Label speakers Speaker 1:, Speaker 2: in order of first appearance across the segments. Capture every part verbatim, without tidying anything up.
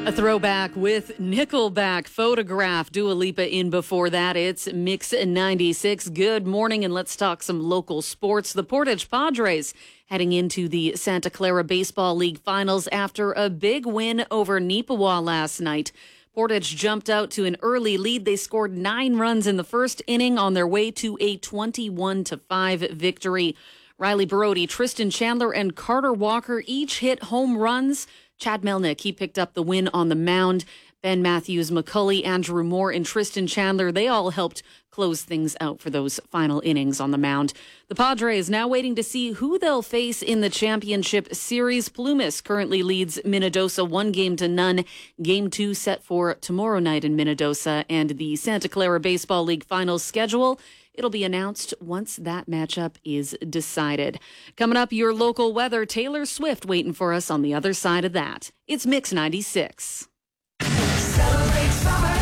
Speaker 1: A throwback with Nickelback, Photograph, Dua Lipa in before that. It's Mix ninety-six. Good morning, and let's talk some local sports. The Portage Padres heading into the Santa Clara Baseball League Finals after a big win over Neepawa last night. Portage jumped out to an early lead. They scored nine runs in the first inning on their way to a twenty-one to five victory. Riley Brody, Tristan Chandler, and Carter Walker each hit home runs. Chad Melnick, he picked up the win on the mound. Ben Matthews, McCulley, Andrew Moore, and Tristan Chandler, they all helped close things out for those final innings on the mound. The Padres now waiting to see who they'll face in the championship series. Plumas currently leads Minnedosa one game to none. Game two set for tomorrow night in Minnedosa, and the Santa Clara Baseball League Finals schedule, it'll be announced once that matchup is decided. Coming up, your local weather. Taylor Swift waiting for us on the other side of that. It's Mix ninety-six.
Speaker 2: Celebrate summer.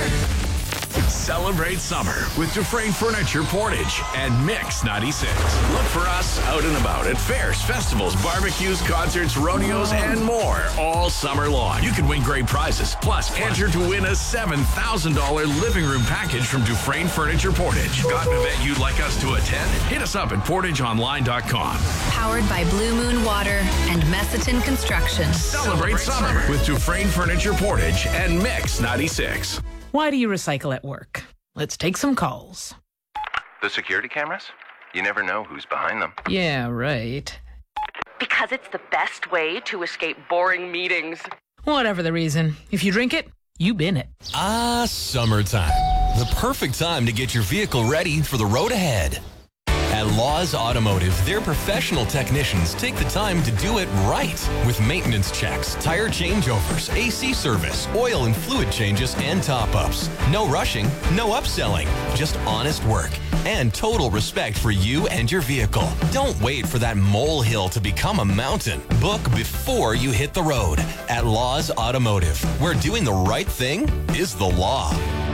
Speaker 3: Celebrate summer with Dufresne Furniture Portage and Mix ninety-six. Look for us out and about at fairs, festivals, barbecues, concerts, rodeos, and more all summer long. You can win great prizes. Plus, enter to win a seven thousand dollars living room package from Dufresne Furniture Portage. Got an event you'd like us to attend? Hit us up at portage online dot com.
Speaker 4: Powered by Blue Moon Water and Messiton Construction.
Speaker 3: Celebrate summer with Dufresne Furniture Portage and Mix ninety-six.
Speaker 5: Why do you recycle at work? Let's take some calls.
Speaker 6: The security cameras? You never know who's behind them.
Speaker 5: Yeah, right.
Speaker 7: Because it's the best way to escape boring meetings.
Speaker 5: Whatever the reason, if you drink it, you bin it.
Speaker 8: Ah, summertime. The perfect time to get your vehicle ready for the road ahead. At Laws Automotive, their professional technicians take the time to do it right with maintenance checks, tire changeovers, A C service, oil and fluid changes, and top-ups. No rushing, no upselling, just honest work and total respect for you and your vehicle. Don't wait for that molehill to become a mountain. Book before you hit the road at Laws Automotive, where doing the right thing is the law.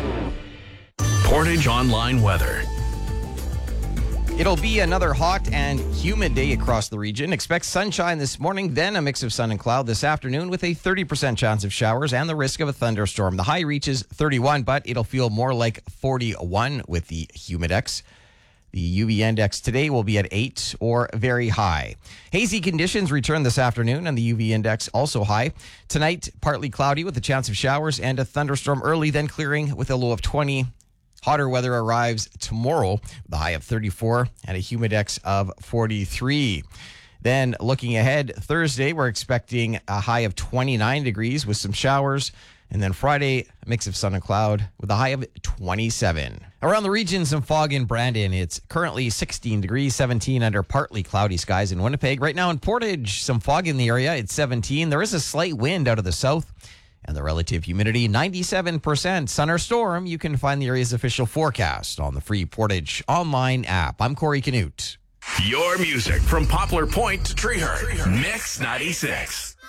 Speaker 3: Portage Online Weather.
Speaker 9: It'll be another hot and humid day across the region. Expect sunshine this morning, then a mix of sun and cloud this afternoon with a thirty percent chance of showers and the risk of a thunderstorm. The high reaches thirty-one, but it'll feel more like forty-one with the humidex. The U V index today will be at eight or very high. Hazy conditions return this afternoon and the U V index also high. Tonight, partly cloudy with a chance of showers and a thunderstorm early, then clearing with a low of twenty. Hotter weather arrives tomorrow with a high of thirty-four and a humidex of forty-three. Then looking ahead, Thursday, we're expecting a high of twenty-nine degrees with some showers. And then Friday, a mix of sun and cloud with a high of twenty-seven. Around the region, some fog in Brandon. It's currently sixteen degrees, seventeen under partly cloudy skies in Winnipeg. Right now in Portage, some fog in the area. It's seventeen. There is a slight wind out of the south. And the relative humidity, ninety-seven percent. Sun or storm, you can find the area's official forecast on the free Portage online app. I'm Corey Canute.
Speaker 3: Your music from Poplar Point to Treehurst. Mix ninety-six.